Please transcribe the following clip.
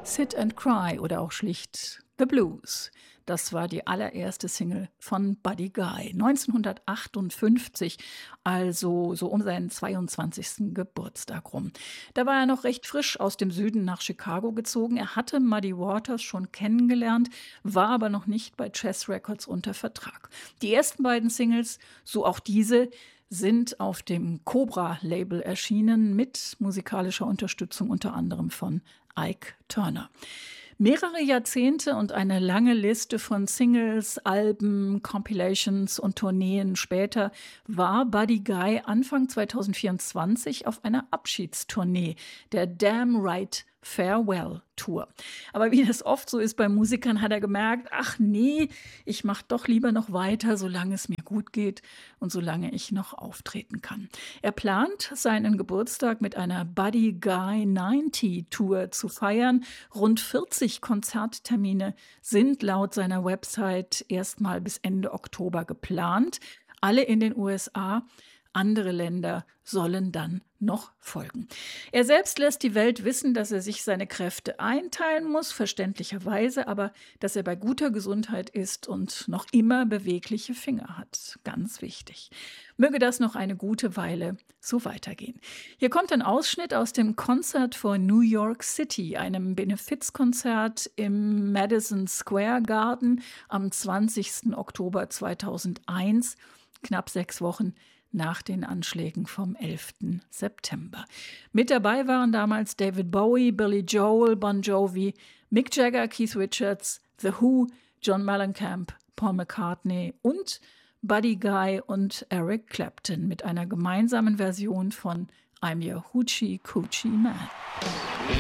Sit and Cry oder auch schlicht The Blues. Das war die allererste Single von Buddy Guy 1958, also so um seinen 22. Geburtstag rum. Da war er noch recht frisch aus dem Süden nach Chicago gezogen. Er hatte Muddy Waters schon kennengelernt, war aber noch nicht bei Chess Records unter Vertrag. Die ersten beiden Singles, so auch diese, sind auf dem Cobra-Label erschienen mit musikalischer Unterstützung unter anderem von Ike Turner. Mehrere Jahrzehnte und eine lange Liste von Singles, Alben, Compilations und Tourneen später war Buddy Guy Anfang 2024 auf einer Abschiedstournee, der Damn Right Farewell Tour. Aber wie das oft so ist bei Musikern, hat er gemerkt, ach nee, ich mache doch lieber noch weiter, solange es mir gut geht und solange ich noch auftreten kann. Er plant, seinen Geburtstag mit einer Buddy Guy 90 Tour zu feiern. Rund 40 Konzerttermine sind laut seiner Website erstmal bis Ende Oktober geplant. Alle in den USA. Andere Länder sollen dann noch folgen. Er selbst lässt die Welt wissen, dass er sich seine Kräfte einteilen muss, verständlicherweise, aber dass er bei guter Gesundheit ist und noch immer bewegliche Finger hat. Ganz wichtig. Möge das noch eine gute Weile so weitergehen. Hier kommt ein Ausschnitt aus dem Concert for New York City, einem Benefizkonzert im Madison Square Garden am 20. Oktober 2001, knapp 6 Wochen nach den Anschlägen vom 11. September. Mit dabei waren damals David Bowie, Billy Joel, Bon Jovi, Mick Jagger, Keith Richards, The Who, John Mellencamp, Paul McCartney und Buddy Guy und Eric Clapton mit einer gemeinsamen Version von I'm Your Hoochie Coochie Man.